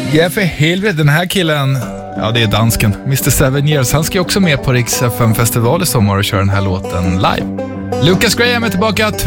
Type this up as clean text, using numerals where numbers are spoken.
Ja, för helvete, den här killen, ja det är dansken, Mr. 7 Years, han ska ju också med på Rix FM festival i sommar och köra den här låten live. Lucas Graham är tillbaka.